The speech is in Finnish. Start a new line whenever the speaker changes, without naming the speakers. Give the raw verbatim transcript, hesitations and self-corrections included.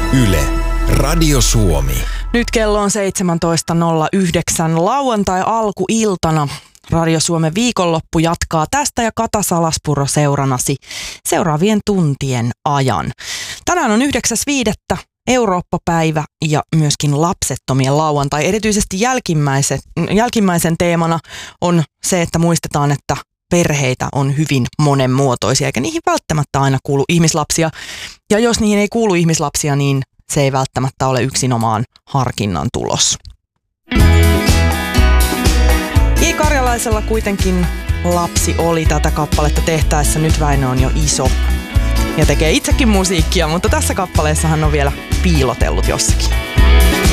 Yle, Radio Suomi.
Nyt kello on seitsemäntoista nolla yhdeksän lauantai alkuiltana. Radio Suomen viikonloppu jatkaa tästä ja Kata Salaspuro seuranasi seuraavien tuntien ajan. Tänään on yhdeksäs viidettä Eurooppa-päivä ja myöskin lapsettomien lauantai. Erityisesti jälkimmäisen, jälkimmäisen teemana on se, että muistetaan, että perheitä on hyvin monenmuotoisia, eikä niihin välttämättä aina kuulu ihmislapsia. Ja jos niihin ei kuulu ihmislapsia, niin se ei välttämättä ole yksinomaan harkinnan tulos. J. Karjalaisella kuitenkin lapsi oli tätä kappaletta tehtäessä. Nyt Väinö on jo iso ja tekee itsekin musiikkia, mutta tässä kappaleessa hän on vielä piilotellut jossakin.